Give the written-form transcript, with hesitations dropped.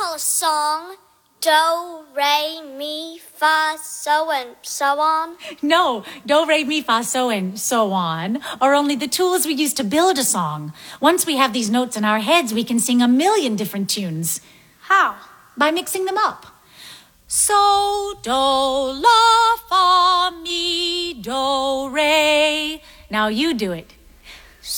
all a song. Do, re, mi, fa, so, and so on? No, do, re, mi, fa, so, and so on are only the tools we use to build a song. Once we have these notes in our heads, we can sing a million different tunes. How? By mixing them up. So, do, la, fa, mi, do, re. Now you do it.